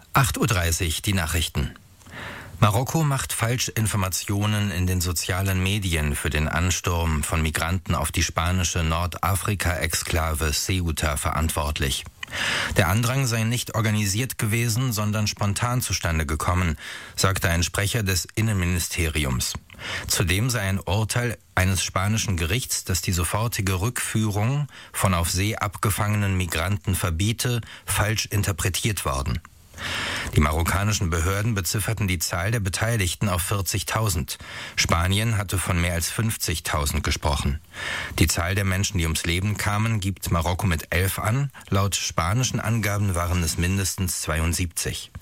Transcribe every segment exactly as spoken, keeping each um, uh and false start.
acht Uhr dreißig, die Nachrichten. Marokko macht Falschinformationen in den sozialen Medien für den Ansturm von Migranten auf die spanische Nordafrika-Exklave Ceuta verantwortlich. Der Andrang sei nicht organisiert gewesen, sondern spontan zustande gekommen, sagte ein Sprecher des Innenministeriums. Zudem sei ein Urteil eines spanischen Gerichts, das die sofortige Rückführung von auf See abgefangenen Migranten verbiete, falsch interpretiert worden. Die marokkanischen Behörden bezifferten die Zahl der Beteiligten auf vierzigtausend. Spanien hatte von mehr als fünfzigtausend gesprochen. Die Zahl der Menschen, die ums Leben kamen, gibt Marokko mit elf an. Laut spanischen Angaben waren es mindestens zweiundsiebzig.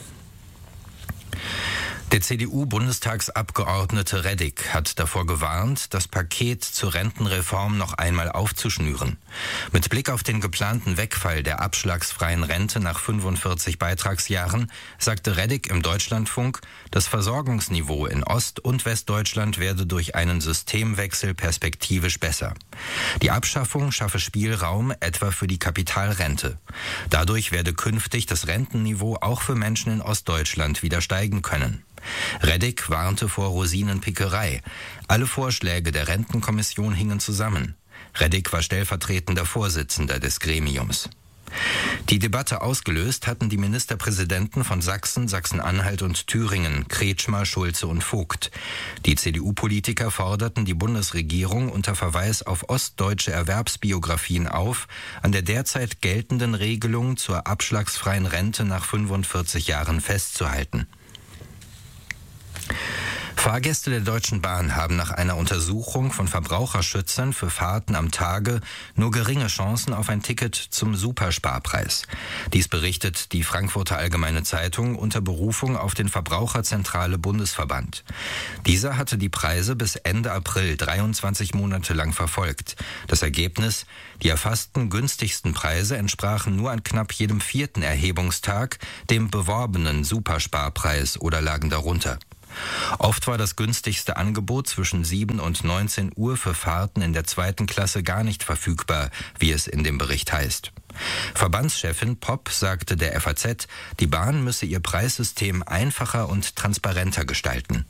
Der C D U-Bundestagsabgeordnete Reddick hat davor gewarnt, das Paket zur Rentenreform noch einmal aufzuschnüren. Mit Blick auf den geplanten Wegfall der abschlagsfreien Rente nach fünfundvierzig Beitragsjahren sagte Reddick im Deutschlandfunk, das Versorgungsniveau in Ost- und Westdeutschland werde durch einen Systemwechsel perspektivisch besser. Die Abschaffung schaffe Spielraum etwa für die Kapitalrente. Dadurch werde künftig das Rentenniveau auch für Menschen in Ostdeutschland wieder steigen können. Reddick warnte vor Rosinenpickerei. Alle Vorschläge der Rentenkommission hingen zusammen. Reddick war stellvertretender Vorsitzender des Gremiums. Die Debatte ausgelöst hatten die Ministerpräsidenten von Sachsen, Sachsen-Anhalt und Thüringen, Kretschmer, Schulze und Vogt. Die C D U-Politiker forderten die Bundesregierung unter Verweis auf ostdeutsche Erwerbsbiografien auf, an der derzeit geltenden Regelung zur abschlagsfreien Rente nach fünfundvierzig Jahren festzuhalten. Fahrgäste der Deutschen Bahn haben nach einer Untersuchung von Verbraucherschützern für Fahrten am Tage nur geringe Chancen auf ein Ticket zum Supersparpreis. Dies berichtet die Frankfurter Allgemeine Zeitung unter Berufung auf den Verbraucherzentrale Bundesverband. Dieser hatte die Preise bis Ende April dreiundzwanzig Monate lang verfolgt. Das Ergebnis: Die erfassten günstigsten Preise entsprachen nur an knapp jedem vierten Erhebungstag dem beworbenen Supersparpreis oder lagen darunter. Oft war das günstigste Angebot zwischen sieben und neunzehn Uhr für Fahrten in der zweiten Klasse gar nicht verfügbar, wie es in dem Bericht heißt. Verbandschefin Popp sagte der F A Z, die Bahn müsse ihr Preissystem einfacher und transparenter gestalten.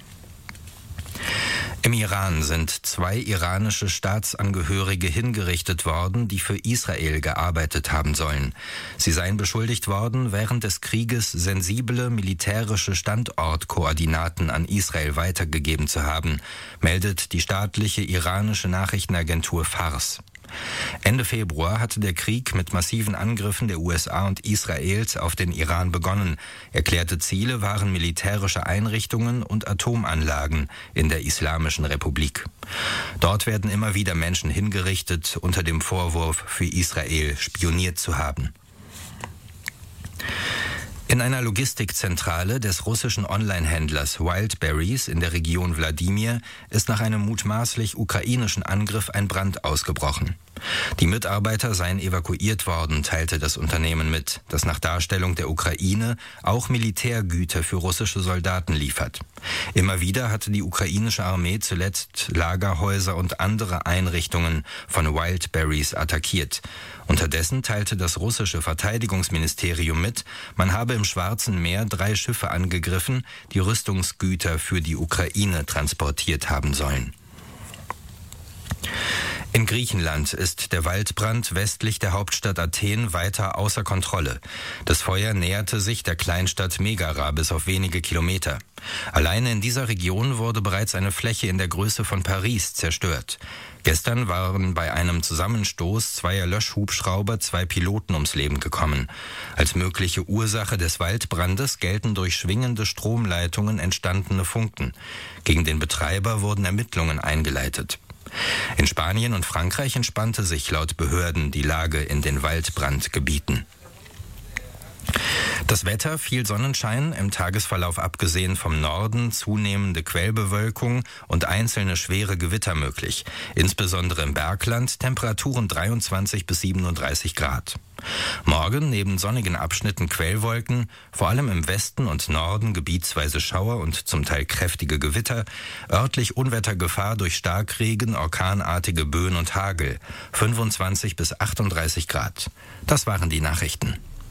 Im Iran sind zwei iranische Staatsangehörige hingerichtet worden, die für Israel gearbeitet haben sollen. Sie seien beschuldigt worden, während des Krieges sensible militärische Standortkoordinaten an Israel weitergegeben zu haben, meldet die staatliche iranische Nachrichtenagentur Fars. Ende Februar hatte der Krieg mit massiven Angriffen der U S A und Israels auf den Iran begonnen. Erklärte Ziele waren militärische Einrichtungen und Atomanlagen in der Islamischen Republik. Dort werden immer wieder Menschen hingerichtet unter dem Vorwurf, für Israel spioniert zu haben. In einer Logistikzentrale des russischen Online-Händlers Wildberries in der Region Wladimir ist nach einem mutmaßlich ukrainischen Angriff ein Brand ausgebrochen. Die Mitarbeiter seien evakuiert worden, teilte das Unternehmen mit, das nach Darstellung der Ukraine auch Militärgüter für russische Soldaten liefert. Immer wieder hatte die ukrainische Armee zuletzt Lagerhäuser und andere Einrichtungen von Wildberries attackiert. Unterdessen teilte das russische Verteidigungsministerium mit, man habe im Schwarzen Meer drei Schiffe angegriffen, die Rüstungsgüter für die Ukraine transportiert haben sollen. In Griechenland ist der Waldbrand westlich der Hauptstadt Athen weiter außer Kontrolle. Das Feuer näherte sich der Kleinstadt Megara bis auf wenige Kilometer. Alleine in dieser Region wurde bereits eine Fläche in der Größe von Paris zerstört. Gestern waren bei einem Zusammenstoß zweier Löschhubschrauber zwei Piloten ums Leben gekommen. Als mögliche Ursache des Waldbrandes gelten durch schwingende Stromleitungen entstandene Funken. Gegen den Betreiber wurden Ermittlungen eingeleitet. In Spanien und Frankreich entspannte sich laut Behörden die Lage in den Waldbrandgebieten. Das Wetter: viel Sonnenschein, im Tagesverlauf abgesehen vom Norden zunehmende Quellbewölkung und einzelne schwere Gewitter möglich. Insbesondere im Bergland Temperaturen dreiundzwanzig bis siebenunddreißig Grad. Morgen neben sonnigen Abschnitten Quellwolken, vor allem im Westen und Norden gebietsweise Schauer und zum Teil kräftige Gewitter, örtlich Unwettergefahr durch Starkregen, orkanartige Böen und Hagel, fünfundzwanzig bis achtunddreißig Grad. Das waren die Nachrichten.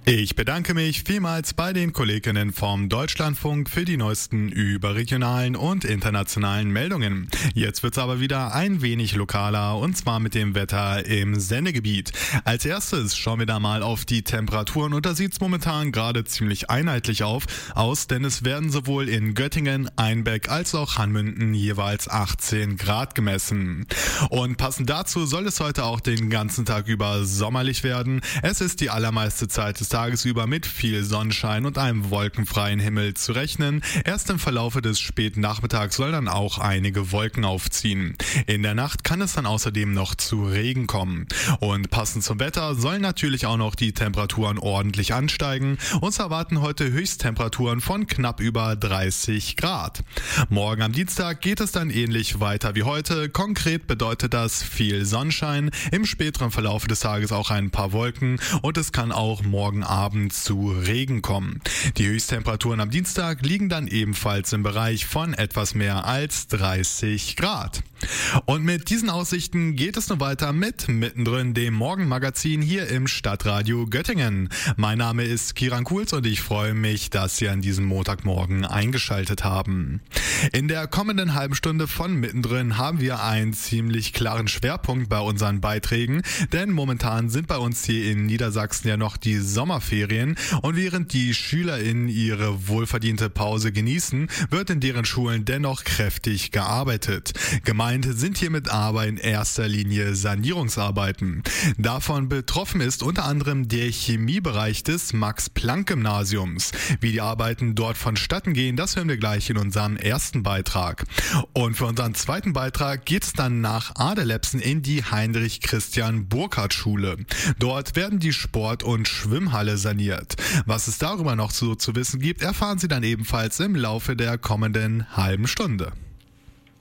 Ich bedanke mich vielmals bei den Kolleginnen vom Deutschlandfunk für die neuesten überregionalen und internationalen Meldungen. Jetzt wird's aber wieder ein wenig lokaler, und zwar mit dem Wetter im Sendegebiet. Als erstes schauen wir da mal auf die Temperaturen, und da sieht's momentan gerade ziemlich einheitlich auf aus, denn es werden sowohl in Göttingen, Einbeck als auch Hanmünden jeweils achtzehn Grad gemessen. Und passend dazu soll es heute auch den ganzen Tag über sommerlich werden. Es ist die allermeiste Zeit des tagesüber mit viel Sonnenschein und einem wolkenfreien Himmel zu rechnen. Erst im Verlaufe des späten Nachmittags soll dann auch einige Wolken aufziehen. In der Nacht kann es dann außerdem noch zu Regen kommen. Und passend zum Wetter sollen natürlich auch noch die Temperaturen ordentlich ansteigen. Uns erwarten heute Höchsttemperaturen von knapp über dreißig Grad. Morgen am Dienstag geht es dann ähnlich weiter wie heute. Konkret bedeutet das viel Sonnenschein, im späteren Verlauf des Tages auch ein paar Wolken, und es kann auch morgen Abend zu Regen kommen. Die Höchsttemperaturen am Dienstag liegen dann ebenfalls im Bereich von etwas mehr als dreißig Grad. Und mit diesen Aussichten geht es nun weiter mit Mittendrin, dem Morgenmagazin hier im Stadtradio Göttingen. Mein Name ist Kiran Kuhls und ich freue mich, dass Sie an diesem Montagmorgen eingeschaltet haben. In der kommenden halben Stunde von Mittendrin haben wir einen ziemlich klaren Schwerpunkt bei unseren Beiträgen, denn momentan sind bei uns hier in Niedersachsen ja noch die Sommerferien, und während die SchülerInnen ihre wohlverdiente Pause genießen, wird in deren Schulen dennoch kräftig gearbeitet. Gemeint sind hiermit aber in erster Linie Sanierungsarbeiten. Davon betroffen ist unter anderem der Chemiebereich des Max-Planck-Gymnasiums. Wie die Arbeiten dort vonstatten gehen, das hören wir gleich in unserem ersten Beitrag. Und für unseren zweiten Beitrag geht es dann nach Adelepsen in die Heinrich-Christian-Burkhardt-Schule. Dort werden die Sport- und Schwimmhalle saniert. Was es darüber noch so zu wissen gibt, erfahren Sie dann ebenfalls im Laufe der kommenden halben Stunde.